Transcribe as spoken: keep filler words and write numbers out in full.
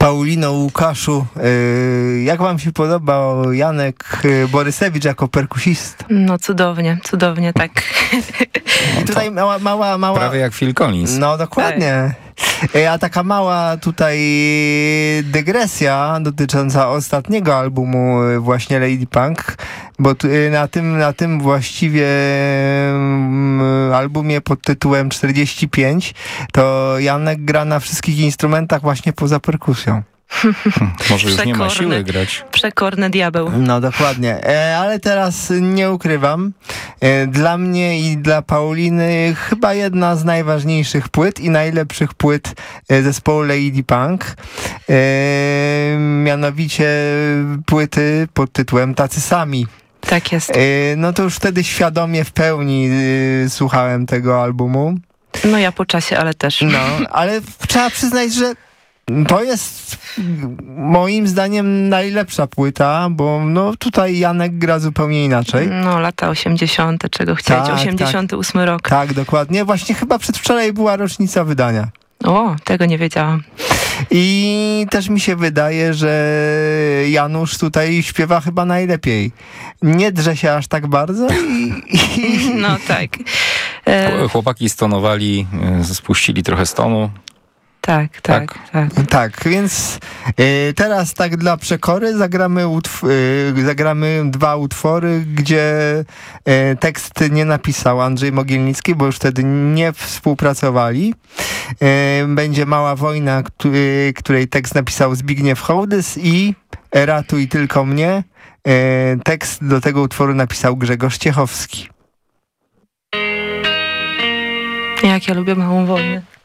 Paulino, Łukaszu, yy, jak wam się podobał Janek Borysewicz jako perkusista? No cudownie, cudownie, tak. I tutaj mała, mała, mała... Prawie jak Phil Collins. No dokładnie. A taka mała tutaj dygresja dotycząca ostatniego albumu właśnie Lady Punk, bo na tym, na tym właściwie albumie pod tytułem czterdzieści pięć to Janek gra na wszystkich instrumentach właśnie poza perkusją. Hmm, może już nie ma siły grać. Przekorny diabeł. No dokładnie, e, ale teraz nie ukrywam, e, dla mnie i dla Pauliny chyba jedna z najważniejszych płyt i najlepszych płyt e, zespołu Lady Punk, e, mianowicie płyty pod tytułem Tacy Sami. Tak jest. E, no to już wtedy świadomie w pełni e, słuchałem tego albumu. No ja po czasie, ale też. No, ale trzeba przyznać, że to jest moim zdaniem najlepsza płyta, bo no tutaj Janek gra zupełnie inaczej. No lata osiemdziesiąte, czego chcieć, tak, osiemdziesiąty ósmy tak. rok. Tak, dokładnie. Właśnie chyba przedwczoraj była rocznica wydania. O, tego nie wiedziałam. I też mi się wydaje, że Janusz tutaj śpiewa chyba najlepiej. Nie drze się aż tak bardzo i... i... No tak. E... Chłopaki stonowali, spuścili trochę stonu. Tak, tak, tak. Tak, tak więc y, teraz tak dla przekory zagramy, utw- y, zagramy dwa utwory, gdzie y, tekst nie napisał Andrzej Mogilnicki, bo już wtedy nie współpracowali. Y, będzie Mała wojna, który, której tekst napisał Zbigniew Hołdys i Ratuj tylko mnie. Y, tekst do tego utworu napisał Grzegorz Ciechowski. Jak ja lubię Małą wojnę.